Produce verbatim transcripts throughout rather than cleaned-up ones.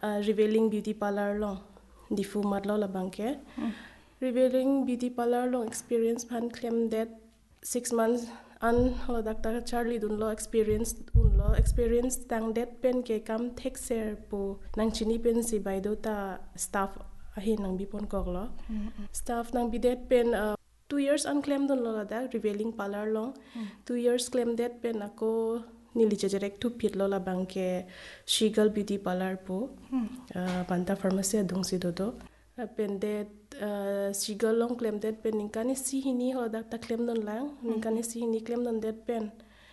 revealing beauty parlor long difu mat lo la bangke revealing beauty parlor long experience phan claim that six months an holo doctor Charlie dun lo experience un lo experience tang that pen ke kam take share po nang chini pen si by do ta staff ahin nang bipon kok lo staff nang bi that pen uh, two years unclaimed dun lo la da revealing parlor long mm. two years claim that pen ako nili direct to pit lo la bangke Shigal beauty parlor po mm. uh, banta pharmacy adung si do do pen that uh, Shigal long claim that pen ninkani si hini ho da ta claim dun lang mm. ninkani si hini claim dun that pen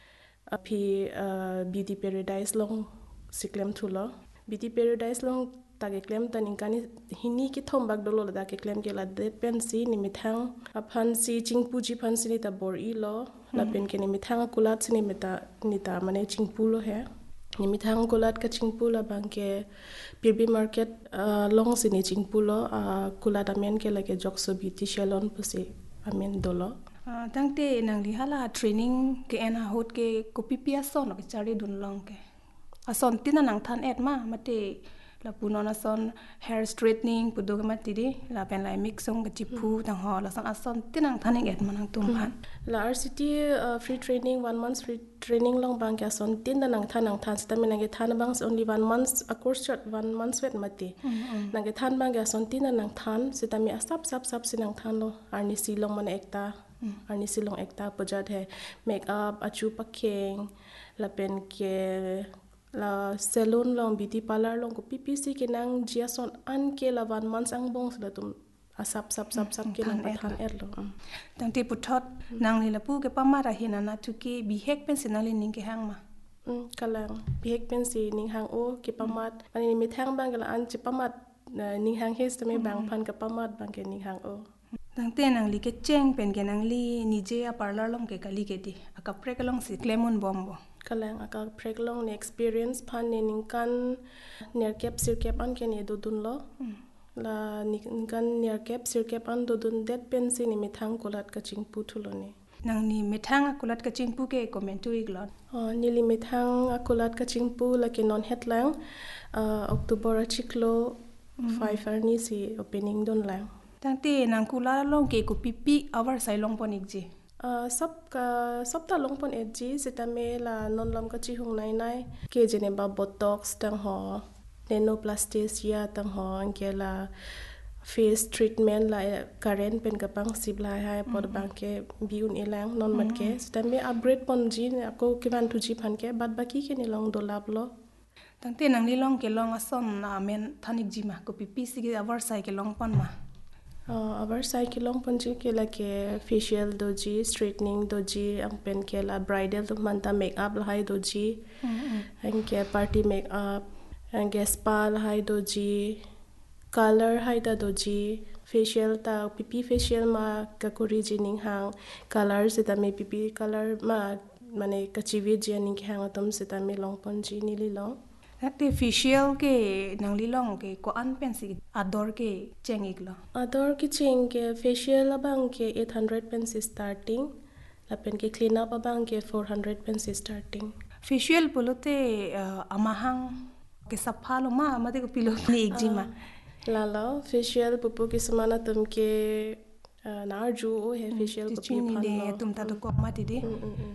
api uh, beauty paradise long si claim thu lo beauty paradise long tage claim ta ninkani hini ki thombak dolo da ke claim ke la that pen si nimithang aphan si chingpu ji phan si ni ta bor i lo la pen ke nimithang kulat si ni meta nita mane chingpu lo he nimithang kulat ka chingpu la bangke pirbi market uh, long si ni chingpu lo uh, kulat amen ke la ke jokso beauty salon pusi amen dolo uh, tangte nang li hala training ke ena hot ke kopi pia son ke chari dun long ke ason tina nang than et ma mate la punona son hair straightening pudo ma tidi la pen la mix song ke chipu tang ho la son ason tinang thaning et manang tum phan la R C T uh, free training one month free training long bang ka son tin nang thanang than stamina ge than bang only one month a course shot one month wet mati nang ge than bang ka son tin nang than sitami asap sap sap sinang than lo arni silong man ekta arni silong ekta pujat hai make up achu pakheng la pen ke la salon long beauty parlor long ko P P C ke nang jia son an ke la one month ang bong la tum asap sap sap sap ke nang pathan er lo tang ti puthot nang ni la pu ke pamara hina na tu ke bi hek pen sinali ning ke hang ma um kalang bi hek pen si ning hang o ke pamat ani mi thang bang la an chi pamat ning hang hes tame bang phan ka pamat bang ke ning hang o tang te nang li ke cheng pen ke nang li ni je a parlor long ke kali ke ti aka prek long si clemon bombo kalang aka prek long ne experience phan ne ningkan ner cap sir cap an ke ne do dun lo la ningkan ner cap sir cap an do dun that pen si ni mithang kolat ka chingpu thulo ne nang ni mithang kolat ka chingpu ke comment tu iglon oh ni li mithang kolat ka chingpu la ke non headlang uh, October chiklo five arni si opening don lang tangte nang kula long ke ko pipi our sai long ponik ji Uh, sab ka sabta longpon edji sitame la non lam ka chi hung nai nai ke jene ba botox tang ho nanoplastia tang ho anke la face treatment la current pen ka pang sibla hai pod bang ke biun elang non mat ke sitame upgrade pon ji ko ke ban tu ji phan ke bad baki ke ni long do lab lo tangte nang ni long ke long ason na men thanik ji ma ko pipi si ke our sai ke long pon ma Uh, abar sai ki long panji ke la ke facial doji straightening doji ang pen ke la bridal to manta make up la hai doji ang ke party make up ang ke spa la hai doji color hai da doji facial ta pipi facial ma ka kori jining hang color se ta me pipi color ma mane kachiwi jining hang atom se ta me long panji ni li long Ate facial ke nang lilong ke ko an pen si ador ke chengik lo ador ki cheng ke facial abang ke eight hundred pen si starting la pen ke clean up abang ke four hundred pen si starting facial polote uh, amahang ke sapha lo ma amade ko pilo ni ekjima la la facial pupu ki samana tum ke uh, narju o he facial ko pi phan lo tum ta to ko ma ti di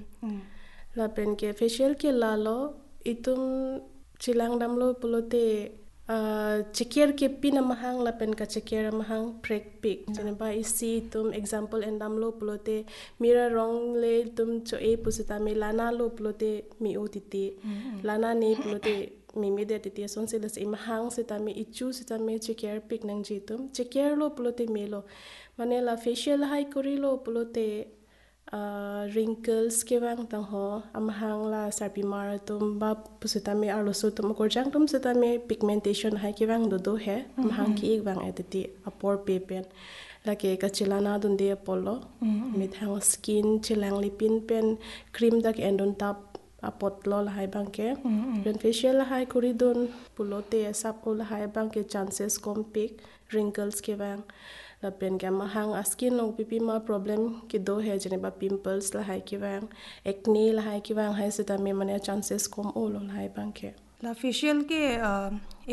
la pen ke facial ke la lo itum chilang damlo pulote uh, chekier ke pin mahang la pen ka chekier mahang prek pic jene ba isi tum example endamlo pulote mira rong le tum cho e pusita me lana lo pulote mi otiti lana ne pulote mi mi de titi son se las imahang sita me ichu sita me chekier pic nang jitum chekier lo pulote melo mane la facial high kori lo pulote Uh, wrinkles ke bang tang ho amhang la sarpi mar tum ba pusita me arlo so tum ko jang tum sita me pigmentation hai ke bang do do he amhang ki ek bang etati apor pe pen la ke ka chilana dun de apollo me thang skin chilang lipin pen cream dak endon tap apot lo la hai bang ke pen facial la hai kuri don pulote sap ko la hai bang ke chances kom pic wrinkles ke bang la pen ka mahang skin long pipi ma problem ki do hai jene ba pimples la hai ki bang acne la hai ki bang hai sita me mane chances kom o lo la hai bang ke la facial ke uh,